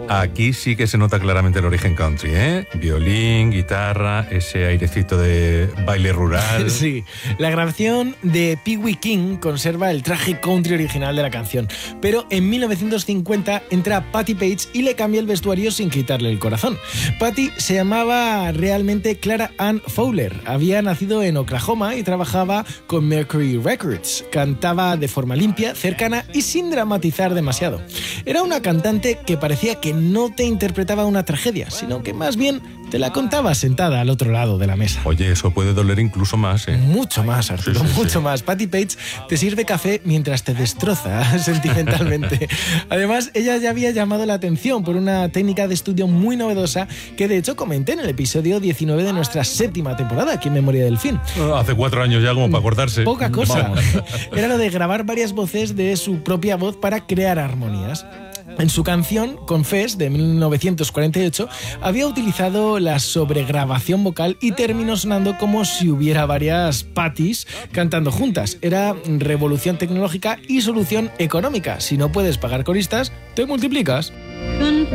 Aquí sí que se nota claramente el origen country, ¿eh? Violín, guitarra, ese airecito de baile rural. Sí, la grabación de Pee Wee King conserva el traje country original de la canción, pero en 1950 entra Patti Page y le cambia el vestuario sin quitarle el corazón. Patti se llamaba realmente Clara Ann Fowler, había nacido en Oklahoma y trabajaba con Mercury Records. Cantaba de forma limpia, cercana y sin dramatizar demasiado. Era una cantante que parecía que no te interpretaba una tragedia, sino que más bien te la contaba sentada al otro lado de la mesa. Oye, eso puede doler incluso más, ¿eh? Mucho más, Arturo, Sí. mucho más. Patti Page te sirve café mientras te destroza sentimentalmente. Además, ella ya había llamado la atención por una técnica de estudio muy novedosa que de hecho comenté en el episodio 19 de nuestra 7ª temporada, aquí en Memoria del Fin. Hace 4 años ya, como para acordarse. Poca cosa. Vamos. Era lo de grabar varias voces de su propia voz para crear armonías. En su canción Confess de 1948 había utilizado la sobregrabación vocal y terminó sonando como si hubiera varias Pattis cantando juntas. Era revolución tecnológica y solución económica. Si no puedes pagar coristas, te multiplicas.